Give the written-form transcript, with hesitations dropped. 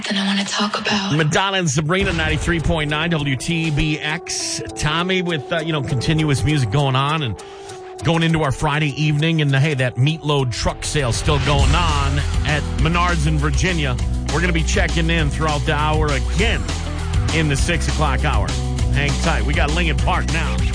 Then I want to talk about Madonna and Sabrina, 93.9 WTBX. Tommy with, continuous music going on and going into our Friday evening. And, hey, that meatload truck sale still going on at Menards in Virginia. We're going to be checking in throughout the hour again in the 6 o'clock hour. Hang tight. We got Lincoln Park now.